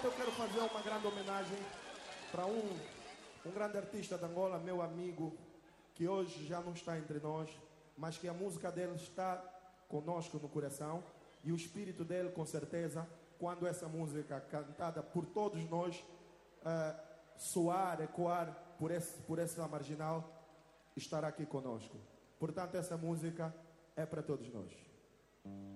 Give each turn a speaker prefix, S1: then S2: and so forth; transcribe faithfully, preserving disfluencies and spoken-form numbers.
S1: eu quero fazer uma grande homenagem para um, um grande artista de Angola, meu amigo, que hoje já não está entre nós, mas que a música dele está conosco no coração e o espírito dele, com certeza, quando essa música cantada por todos nós uh, soar, ecoar por, esse, por essa marginal, estará aqui conosco. Portanto, essa música é para todos nós.